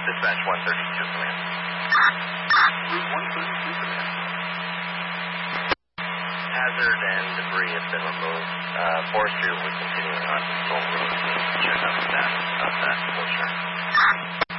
Dispatch 132, command. Route 132, command. Hazard and debris has been removed. Forestry will be continuing on Toll Road to check out the status of that closure.